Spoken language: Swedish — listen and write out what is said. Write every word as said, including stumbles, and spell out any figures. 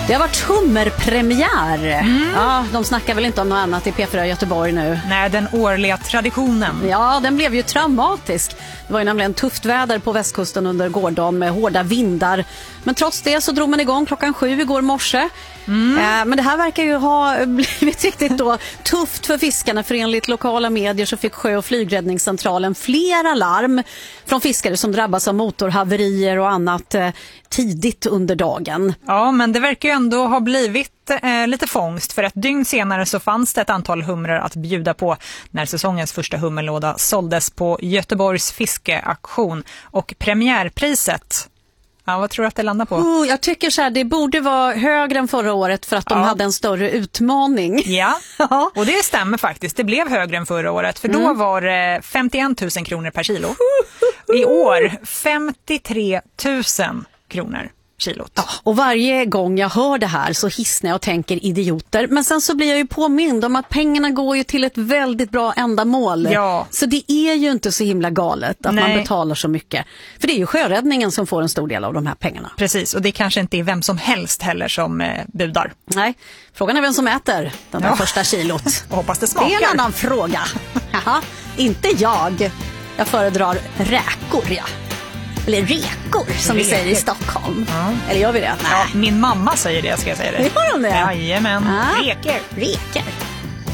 Det har varit hummerpremiär. Mm. Ja, de snackar väl inte om något annat i P fyra Göteborg nu. Nej, den årliga traditionen. Ja, den blev ju traumatisk. Det var ju nämligen tufft väder på västkusten under gårdagen med hårda vindar. Men trots det så drog man igång klockan sju igår morse. Mm. Eh, men det här verkar ju ha blivit riktigt då tufft för fiskarna. För enligt lokala medier så fick sjö- och flygräddningscentralen flera larm från fiskare som drabbas av motorhaverier och annat eh, tidigt under dagen. Ja, men det verkar ju ändå ha blivit eh, lite fångst. För ett dygn senare så fanns det ett antal humrar att bjuda på när säsongens första hummerlåda såldes på Göteborgs fiskeaktion. Och premiärpriset... Ja, vad tror du att det landar på? Oh, jag tycker så här, det borde vara högre än förra året för att de ja. hade en större utmaning. Ja, och det stämmer faktiskt. Det blev högre än förra året. För då mm. var det femtioen tusen kronor per kilo. I år femtiotre tusen kronor kilot. Ja, och varje gång jag hör det här så hissnar jag och tänker idioter. Men sen så blir jag ju påmind om att pengarna går ju till ett väldigt bra ändamål. Ja. Så det är ju inte så himla galet att Nej. man betalar så mycket. För det är ju sjöräddningen som får en stor del av de här pengarna. Precis, och det kanske inte är vem som helst heller som eh, budar. Nej, frågan är vem som äter den där ja. första kilot. Och hoppas det smakar. Det är en annan fråga. Jaha, inte jag. Jag föredrar räkor, ja. Eller rekor som vi säger i Stockholm. Ja. Eller gör vi det? Nej. Ja, min mamma säger det, ska jag säga det. Gör hon det? Jajamän, ah. reker. Reker.